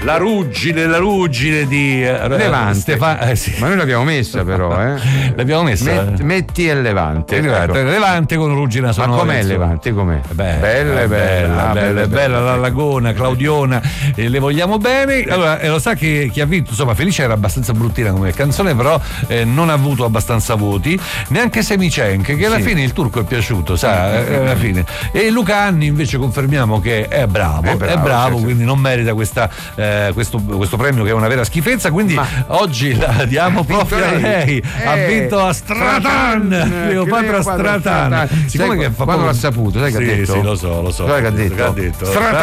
la ruggine di Levante. Sì. Ma noi l'abbiamo messa però, L'abbiamo messa? Metti e Levante. Levante con ruggine sonora. Ma com'è Levante? Com'è? Bella la Lagona, Claudiona, le vogliamo bene. Allora, lo sa che chi ha vinto, insomma, Felice era abbastanza bruttina come canzone, però non ha avuto abbastanza voti, neanche Semichenk, che alla fine il turco è piaciuto, sa, alla fine. E Luca Anni invece confermiamo che è bravo, quindi non merita questo premio, che è una vera schifezza, quindi oggi la diamo proprio a lei. Ha vinto a Stratan, Cleopatra Stratan. Siccome che quando l'ha saputo, sai che ha detto? Sì, lo so. Sai che ha detto?